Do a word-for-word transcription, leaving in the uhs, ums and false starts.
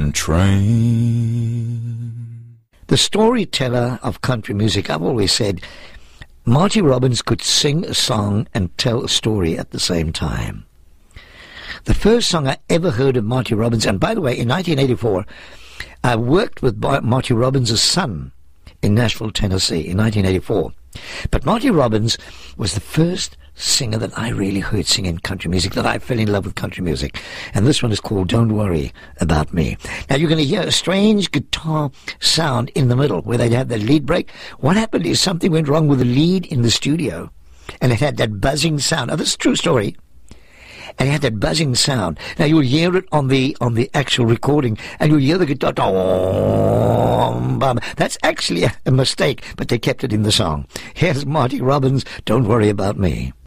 train. The storyteller of country music, I've always said, Marty Robbins could sing a song and tell a story at the same time. The first song I ever heard of Marty Robbins, and by the way, in nineteen eighty-four, I worked with Marty Robbins' son in Nashville, Tennessee, in nineteen eighty-four. But Marty Robbins was the first singer that I really heard singing country music, that I fell in love with country music. And this one is called Don't Worry About Me. Now, you're going to hear a strange guitar sound in the middle where they'd have the lead break. What happened is something went wrong with the lead in the studio, and it had that buzzing sound. Now, this is a true story. And it had that buzzing sound. Now, you'll hear it on the on the actual recording, and you'll hear the guitar. That's actually a, a mistake, but they kept it in the song. Here's Marty Robbins, Don't Worry About Me.